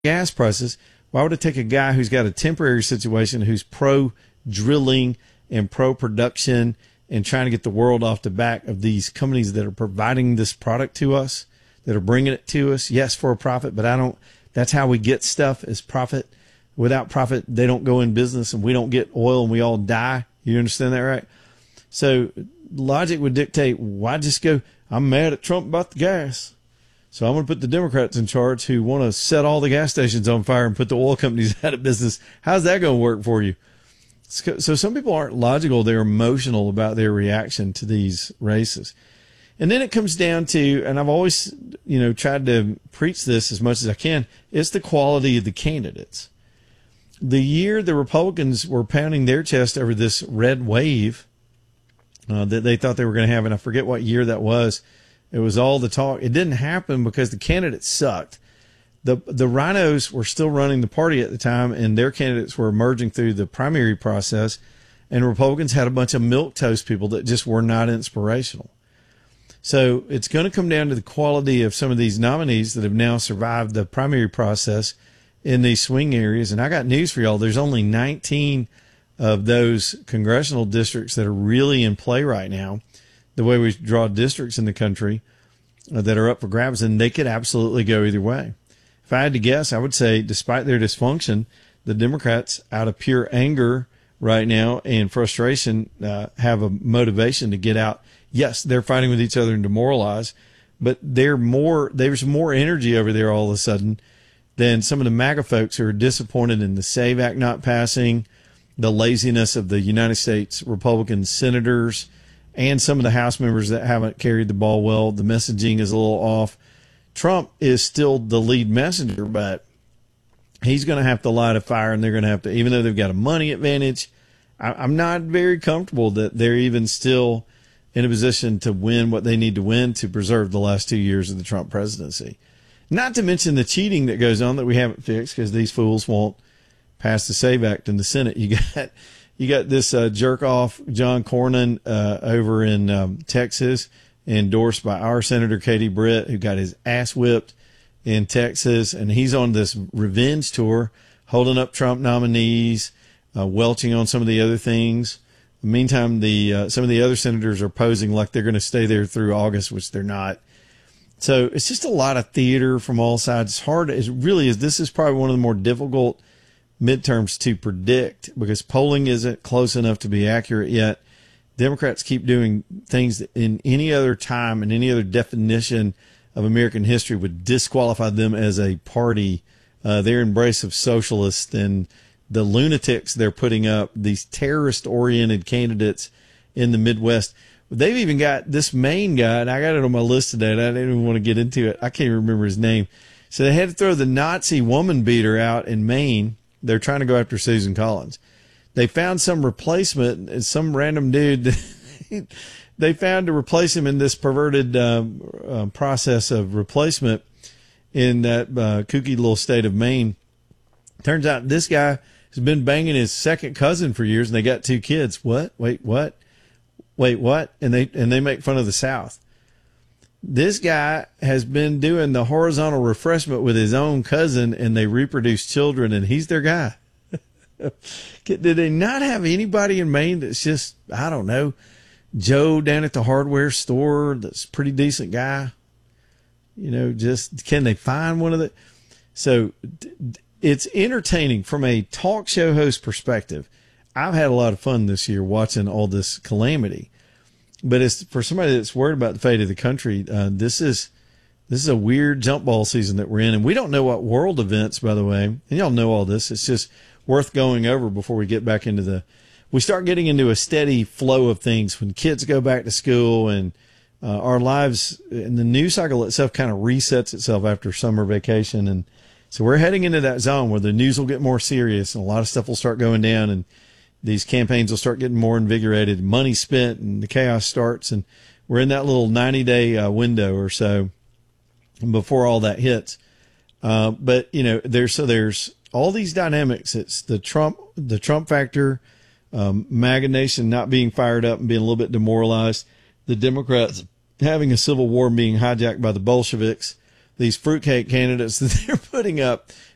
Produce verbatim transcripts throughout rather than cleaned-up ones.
gas prices, why would it take a guy who's got a temporary situation, who's pro drilling and pro production and trying to get the world off the back of these companies that are providing this product to us, that are bringing it to us? Yes, for a profit, but I don't, that's how we get stuff, is profit. Without profit, they don't go in business, and we don't get oil, and we all die. You understand that, right? So logic would dictate, why just go, I'm mad at Trump about the gas, so I'm going to put the Democrats in charge who want to set all the gas stations on fire and put the oil companies out of business. How's that going to work for you? So some people aren't logical. They're emotional about their reaction to these races. And then it comes down to, and I've always, you know, tried to preach this as much as I can, it's the quality of the candidates. The year the Republicans were pounding their chest over this red wave uh, that they thought they were going to have, and I forget what year that was, it was all the talk. It didn't happen because the candidates sucked. The the rhinos were still running the party at the time, and their candidates were emerging through the primary process, and Republicans had a bunch of milquetoast people that just were not inspirational. So it's going to come down to the quality of some of these nominees that have now survived the primary process in these swing areas. And I got news for y'all. There's only nineteen of those congressional districts that are really in play right now, the way we draw districts in the country, uh, that are up for grabs, and they could absolutely go either way. If I had to guess, I would say, despite their dysfunction, the Democrats, out of pure anger right now and frustration, uh, have a motivation to get out. Yes, they're fighting with each other and demoralized, but they're more, there's more energy over there all of a sudden than some of the MAGA folks who are disappointed in the SAVE Act not passing, the laziness of the United States Republican senators, and some of the House members that haven't carried the ball well. The messaging is a little off. Trump is still the lead messenger, but he's going to have to light a fire, and they're going to have to, even though they've got a money advantage, I, I'm not very comfortable that they're even still in a position to win what they need to win to preserve the last two years of the Trump presidency. Not to mention the cheating that goes on that we haven't fixed, because these fools won't pass the SAVE Act in the Senate. You got you got this uh, jerk off John Cornyn uh, over in um, Texas, endorsed by our Senator Katie Britt, who got his ass whipped in Texas, and he's on this revenge tour, holding up Trump nominees, uh, welching on some of the other things. Meantime, the uh, some of the other senators are posing like they're going to stay there through August, which they're not. So it's just a lot of theater from all sides. It's hard. It really is. This is probably one of the more difficult midterms to predict because polling isn't close enough to be accurate yet. Democrats keep doing things that in any other time and any other definition of American history would disqualify them as a party. Uh, their embrace of socialists and the lunatics they're putting up, these terrorist-oriented candidates in the Midwest. They've even got this Maine guy, and I got it on my list today, and I didn't even want to get into it. I can't even remember his name. So they had to throw the Nazi woman beater out in Maine. They're trying to go after Susan Collins. They found some replacement, some random dude. They found to replace him in this perverted uh, uh, process of replacement in that uh, kooky little state of Maine. Turns out this guy has been banging his second cousin for years, and they got two kids. What? Wait, what? Wait, what? And they and they make fun of the South. This guy has been doing the horizontal refreshment with his own cousin, and they reproduce children, and he's their guy. Did they not have anybody in Maine that's just, I don't know, Joe down at the hardware store that's a pretty decent guy? You know, just can they find one of the... So it's entertaining from a talk show host perspective. I've had a lot of fun this year watching all this calamity. But it's for somebody that's worried about the fate of the country, uh, this is this is a weird jump ball season that we're in. And we don't know what world events, by the way, and y'all know all this. It's just worth going over before we get back into the, we start getting into a steady flow of things when kids go back to school and uh, our lives and the news cycle itself kind of resets itself after summer vacation. And so we're heading into that zone where the news will get more serious and a lot of stuff will start going down and these campaigns will start getting more invigorated, money spent, and the chaos starts. And we're in that little ninety-day uh, window or so before all that hits. Uh, but, you know, there's so there's all these dynamics. It's the Trump, the Trump factor, um, MAGA Nation not being fired up and being a little bit demoralized, the Democrats having a civil war being hijacked by the Bolsheviks, these fruitcake candidates that they're putting up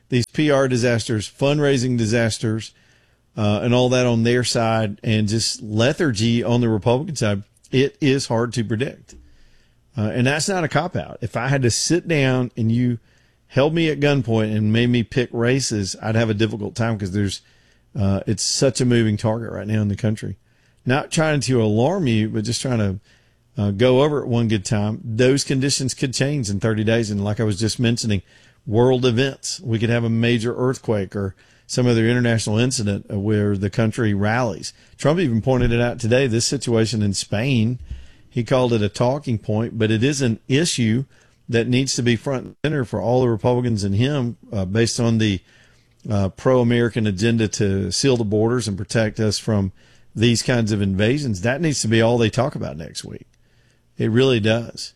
these P R disasters, fundraising disasters, uh, and all that on their side, and just lethargy on the Republican side, it is hard to predict. Uh, and that's not a cop-out. If I had to sit down and you held me at gunpoint and made me pick races, I'd have a difficult time because there's uh, it's such a moving target right now in the country. Not trying to alarm you, but just trying to uh, go over it one good time. Those conditions could change in thirty days. And like I was just mentioning, world events. We could have a major earthquake or some other international incident where the country rallies. Trump even pointed it out today, this situation in Spain. He called it a talking point, but it is an issue that needs to be front and center for all the Republicans and him uh, based on the uh, pro-American agenda to seal the borders and protect us from these kinds of invasions. That needs to be all they talk about next week. It really does.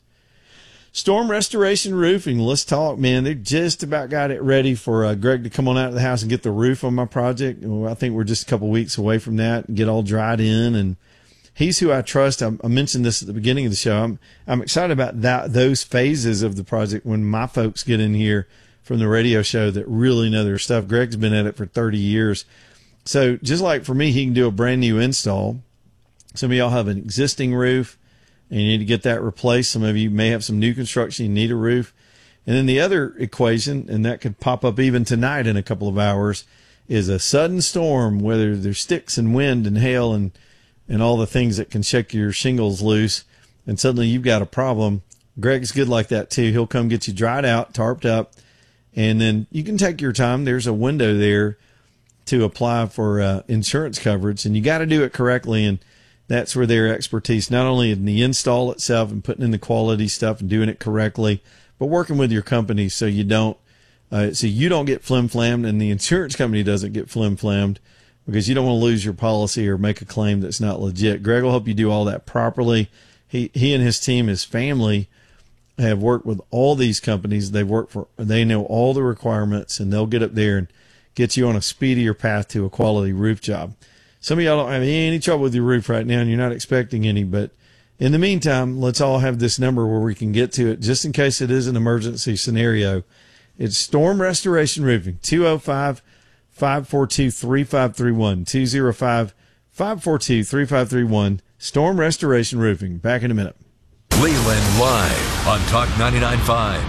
Storm restoration roofing. Let's talk, man. They just about got it ready for uh, Greg to come on out of the house and get the roof on my project. Well, I think we're just a couple weeks away from that and get all dried in. And he's who I trust. I, I mentioned this at the beginning of the show. I'm, I'm excited about that, those phases of the project when my folks get in here from the radio show that really know their stuff. Greg's been at it for thirty years. So just like for me, he can do a brand new install. Some of y'all have an existing roof and you need to get that replaced. Some of you may have some new construction. You need a roof. And then the other equation, and that could pop up even tonight in a couple of hours, is a sudden storm, whether there's sticks and wind and hail and, and all the things that can shake your shingles loose. And suddenly you've got a problem. Greg's good like that too. He'll come get you dried out, tarped up, and then you can take your time. There's a window there to apply for uh, insurance coverage, and you got to do it correctly. And that's where their expertise, not only in the install itself and putting in the quality stuff and doing it correctly, but working with your company so you don't, uh, so you don't get flim-flammed and the insurance company doesn't get flim-flammed because you don't want to lose your policy or make a claim that's not legit. Greg will help you do all that properly. He, he and his team, his family, have worked with all these companies. They've worked for, they know all the requirements, and they'll get up there and get you on a speedier path to a quality roof job. Some of y'all don't have any trouble with your roof right now, and you're not expecting any. But in the meantime, let's all have this number where we can get to it just in case it is an emergency scenario. It's Storm Restoration Roofing, two oh five, five four two, three five three one, two oh five, five four two, three five three one, Storm Restoration Roofing. Back in a minute. Leland Live on Talk ninety-nine point five.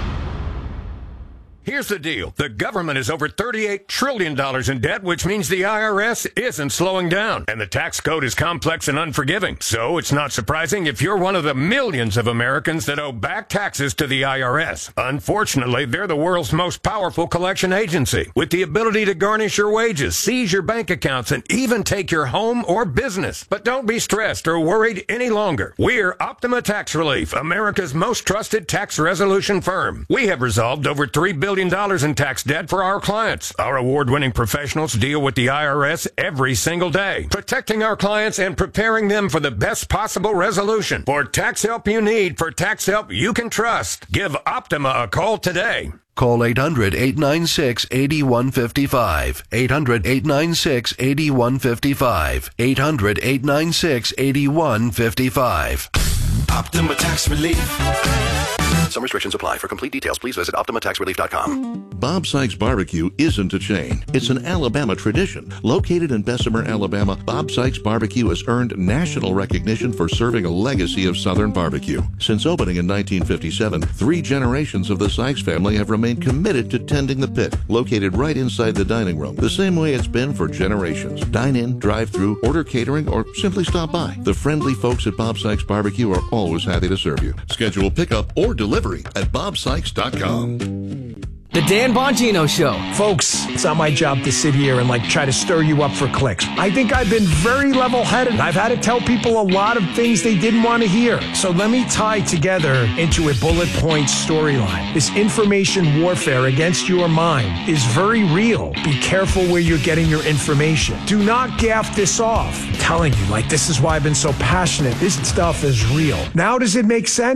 Here's the deal. The government is over thirty-eight trillion dollars in debt, which means the I R S isn't slowing down. And the tax code is complex and unforgiving. So it's not surprising if you're one of the millions of Americans that owe back taxes to the I R S. Unfortunately, they're the world's most powerful collection agency, with the ability to garnish your wages, seize your bank accounts, and even take your home or business. But don't be stressed or worried any longer. We're Optima Tax Relief, America's most trusted tax resolution firm. We have resolved over three billion dollars in tax debt for our clients. Our award-winning professionals deal with the I R S every single day, protecting our clients and preparing them for the best possible resolution. For tax help you need, for tax help you can trust, give Optima a call today. Call eight hundred, eight nine six, eight one five five. eight hundred, eight nine six, eight one five five. eight hundred, eight nine six, eight one five five. Optima Tax Relief. Some restrictions apply. For complete details, please visit Optima Tax Relief dot com. Bob Sykes Barbecue isn't a chain. It's an Alabama tradition. Located in Bessemer, Alabama, Bob Sykes Barbecue has earned national recognition for serving a legacy of Southern barbecue. Since opening in nineteen fifty-seven, three generations of the Sykes family have remained committed to tending the pit, located right inside the dining room, the same way it's been for generations. Dine in, drive through, order catering, or simply stop by. The friendly folks at Bob Sykes Barbecue are always happy to serve you. Schedule pickup or delivery at bob sykes dot com. The Dan Bongino Show. Folks, it's not my job to sit here and like try to stir you up for clicks. I think I've been very level-headed. I've had to tell people a lot of things they didn't want to hear. So let me tie together into a bullet point storyline. This information warfare against your mind is very real. Be careful where you're getting your information. Do not gaff this off. I'm telling you, like, this is why I've been so passionate. This stuff is real. Now does it make sense?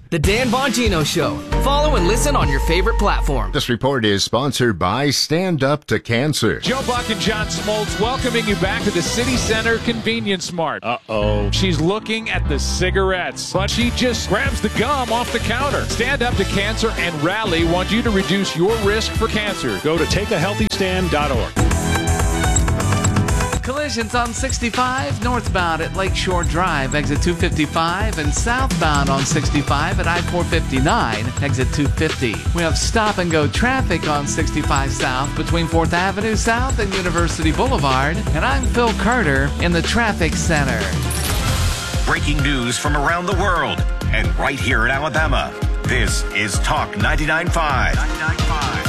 The Dan Bongino Show. Follow and listen on your favorite platform. This report is sponsored by Stand Up to Cancer. Joe Buck and John Smoltz welcoming you back to the City Center Convenience Mart. Uh-oh. She's looking at the cigarettes, but she just grabs the gum off the counter. Stand Up to Cancer and Rally want you to reduce your risk for cancer. Go to take a healthy stand dot org. Collisions on sixty-five, northbound at Lakeshore Drive, exit two fifty-five, and southbound on sixty-five at I four fifty-nine, exit two fifty. We have stop-and-go traffic on sixty-five South between fourth Avenue South and University Boulevard, and I'm Phil Carter in the Traffic Center. Breaking news from around the world, and right here in Alabama. This is Talk ninety-nine point five.